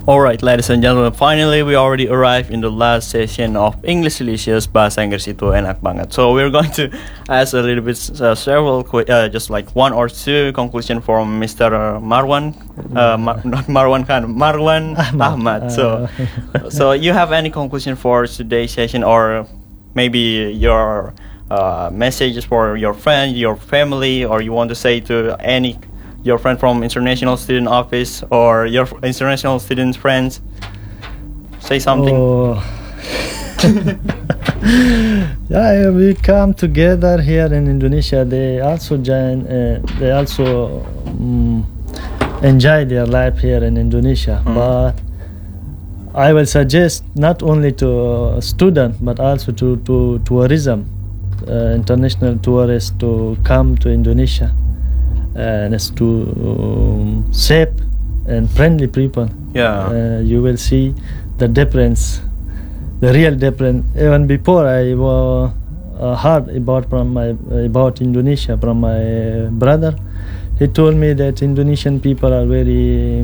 Alright, ladies and gentlemen, finally we already arrived in the last session of English Delicious Bahasa Inggris itu enak banget. So we're going to ask a little bit just like one or two conclusion from Mr. Marwan, not Marwan Khan, Marwan Ahmad. So you have any conclusion for today's session, or maybe your messages for your friend, your family, or you want to say to your friend from International Student Office or your international student friends? Say something. Yeah, we come together here in Indonesia. They also join. They also enjoy their life here in Indonesia. But I will suggest not only to students but also to tourism, international tourists to come to Indonesia. And it's to safe and friendly people. Yeah, you will see the difference, the real difference. Even before I heard about Indonesia from my brother, he told me that Indonesian people are very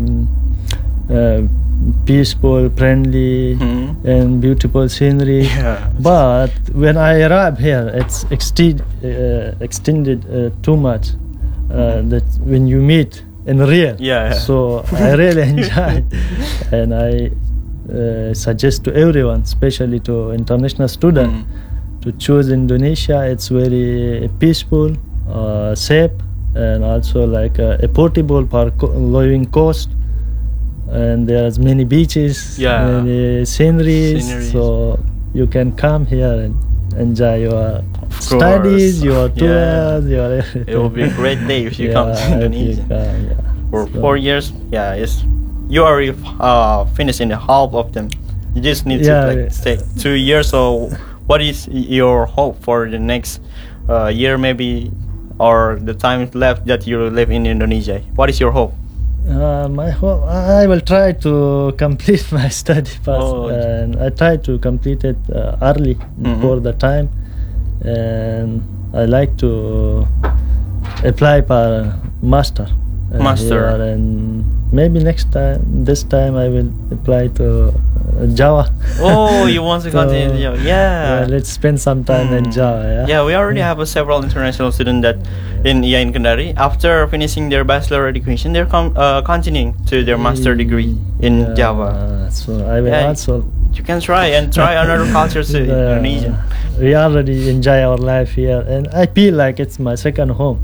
peaceful, friendly, and beautiful scenery. Yeah. But when I arrived here, it's extended too much. That when you meet in real, so I really enjoy, and I suggest to everyone, especially to international students, to choose Indonesia. It's very peaceful, safe, and also like a portable for living cost. And there's many beaches, many sceneries, so you can come here and enjoy your studies, your tours, your everything. It will be a great day if you come to Indonesia. For 4 years, you already finishing the half of them. You just need to stay 2 years. So, what is your hope for the next year, maybe, or the time left that you live in Indonesia? What is your hope? My hope, I will try to complete my study first, and I try to complete it early before the time, and I like to apply for master. Here, and maybe this time I will apply to Java. Oh, you want to continue Java? Yeah. Let's spend some time in Java. Yeah, we already have several international students that in IAIN Kendari, after finishing their bachelor education, they're continuing to their master degree in Java. So I will also. You can try another culture to Indonesia. We already enjoy our life here, and I feel like it's my second home.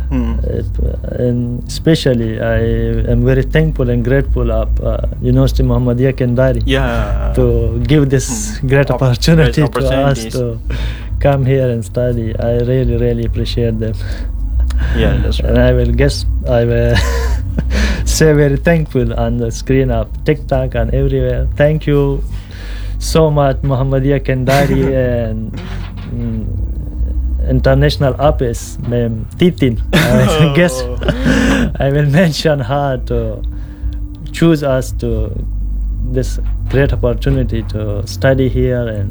And especially I am very thankful and grateful of University Muhammadiyah Kendari to give this great opportunity to us to come here and study. I really appreciate them. Yeah, that's right. And I will say very thankful on the screen of TikTok and everywhere. Thank you so much, Muhammadiyah Kendari and International Office, Ma'am Titin. I guess I will mention her to choose us to this great opportunity to study here, and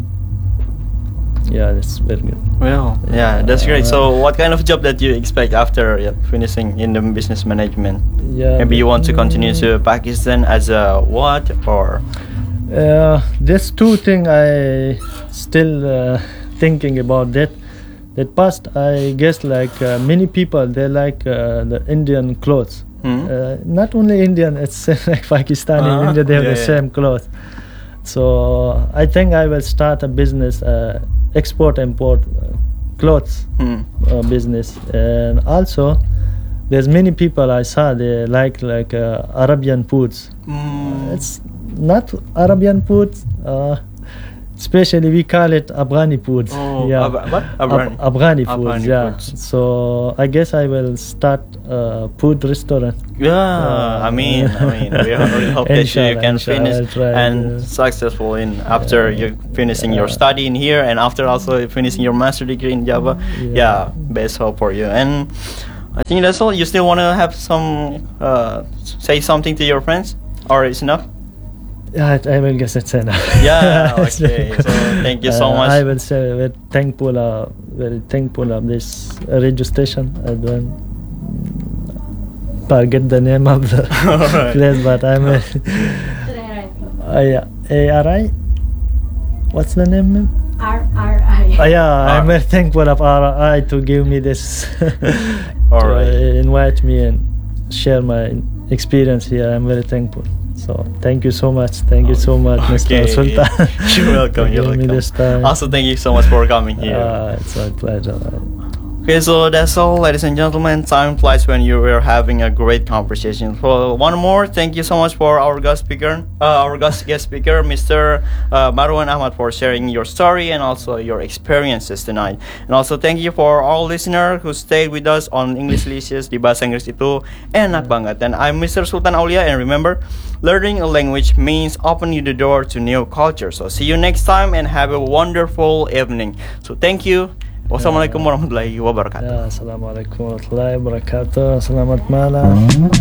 that's very good. Well, that's great. So what kind of job that you expect after finishing in the business management? Maybe you want to continue to Pakistan as a what, or? There's two things I still thinking about that. That past, I guess, like many people, they like the Indian clothes. Not only Indian, it's like Pakistani and India, they have the same clothes. So I think I will start a business, export-import clothes business. And also, there's many people I saw, they like Arabian foods. It's not Arabian foods. Especially we call it Afghani foods. What? Afghani foods, foods. So I guess I will start a food restaurant. I mean, we really hope that you can finish and successful after you finishing your study in here, and after also finishing your master degree in Java. Best hope for you. And I think that's all. You still want to have some say something to your friends, or it's enough? I will guess it's enough. Okay. So thank you so much. I will say very thankful of this radio station. I don't forget the name of the place, but I'm Yeah, ARI. What's the name? RRI. Yeah, I'm very thankful of RRI to give me this, invite me and share my experience here. I'm very thankful. So thank you so much. Thank you so much, Mr. Sultan. You're welcome. You're welcome. Me this time. Also, thank you so much for coming here. It's my pleasure. Okay, so that's all, ladies and gentlemen. Time flies when you are having a great conversation. So one more, thank you so much for our guest speaker, Mr. Marwan Ahmad, for sharing your story and also your experiences tonight. And also thank you for all listeners who stayed with us on English Delicious di Bahasa Inggris Itu Enak Banget. And I'm Mr. Sultan Aulia, and remember, learning a language means opening the door to new culture. So see you next time and have a wonderful evening. So thank you. Wassalamualaikum warahmatullahi wabarakatuh. Assalamualaikum warahmatullahi wabarakatuh. Selamat malam.